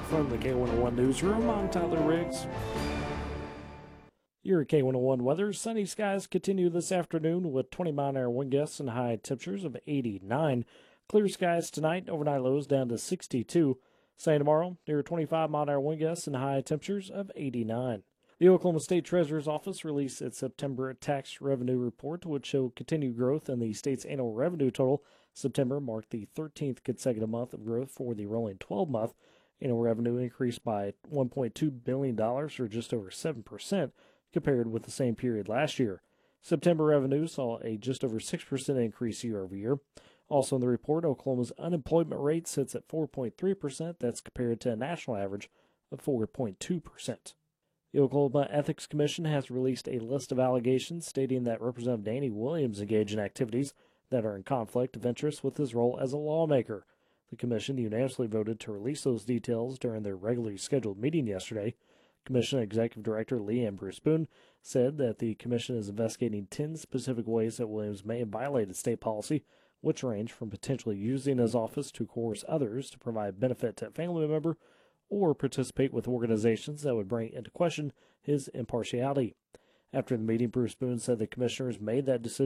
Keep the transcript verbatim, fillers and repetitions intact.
from the K one oh one Newsroom, I'm Tyler Riggs. Your K one oh one weather. Sunny skies continue this afternoon with twenty mile an hour wind gusts and high temperatures of eighty-nine. Clear skies tonight, overnight lows down to sixty-two. Sunny tomorrow, near twenty-five mile an hour wind gusts and high temperatures of eighty-nine. The Oklahoma State Treasurer's Office released its September tax revenue report, which showed continued growth in the state's annual revenue total. September marked the thirteenth consecutive month of growth for the rolling twelve-month. Annual revenue increased by one point two billion dollars, or just over seven percent, compared with the same period last year. September revenue saw a just over six percent increase year over year. Also in the report, Oklahoma's unemployment rate sits at four point three percent. That's compared to a national average of four point two percent. The Oklahoma Ethics Commission has released a list of allegations stating that Representative Danny Williams engaged in activities that are in conflict of interest with his role as a lawmaker. The commission unanimously voted to release those details during their regularly scheduled meeting yesterday. Commission Executive Director Leanne Bruce Boone said that the commission is investigating ten specific ways that Williams may have violated state policy, which range from potentially using his office to coerce others to provide benefit to a family member or participate with organizations that would bring into question his impartiality. After the meeting, Bruce Boone said the commissioners made that decision